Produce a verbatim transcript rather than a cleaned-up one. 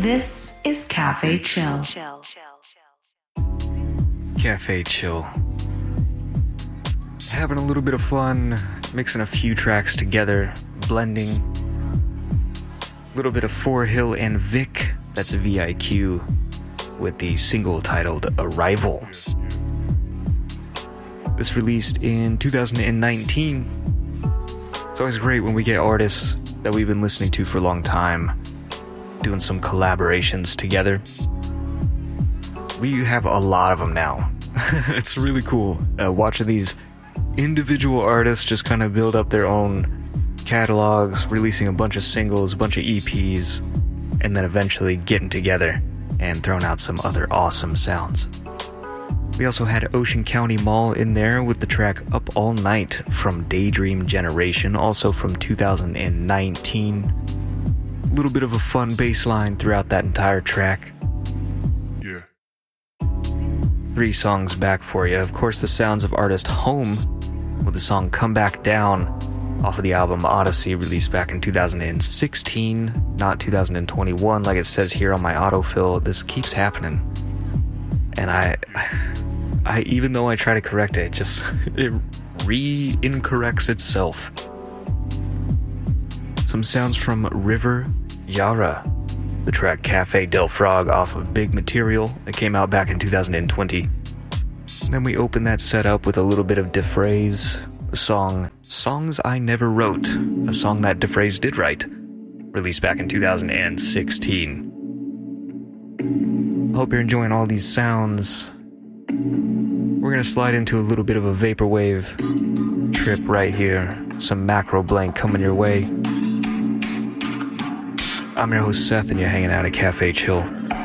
This is Cafe Chill. Cafe Chill. Having a little bit of fun, mixing a few tracks together, blending. A little bit of Four Hill and Vic, that's V I Q, with the single titled Arrival. This released in two thousand nineteen. It's always great when we get artists that we've been listening to for a long time doing some collaborations together. We have a lot of them now. It's really cool uh, watching these individual artists just kind of build up their own catalogs, releasing a bunch of singles, a bunch of E Ps, and then eventually getting together and throwing out some other awesome sounds. We also had Ocean County Mall in there with the track Up All Night from Daydream Generation, also from two thousand nineteen. A little bit of a fun bass line throughout that entire track. Yeah. Three songs back for you. Of course, the sounds of artist Home with the song Come Back Down off of the album Odyssey, released back in two thousand sixteen, not two thousand twenty-one like it says here on my autofill. This keeps happening. And I, I even though I try to correct it, it just, it re-incorrects itself. Some sounds from River Yara, the track Cafe Del Frog off of Big Material that came out back in two thousand twenty. And then we open that set up with a little bit of Defrays, the song Songs I Never Wrote, a song that Defrays did write, released back in two thousand sixteen. Hope you're enjoying all these sounds. We're gonna slide into a little bit of a vaporwave trip right here. Some Macro Blank coming your way. I'm your host Seth, and you're hanging out at Cafe Chill.